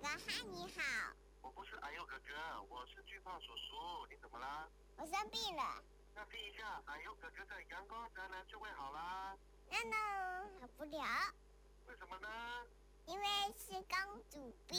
哥嗨，你好。 我不是哎呦哥哥，我是巨胖叔叔。你怎么啦？ 我生病了。 那闭一下，哎呦哥哥的阳光当然就会好啦。 那好不了。 为什么呢？ 因为是公主病。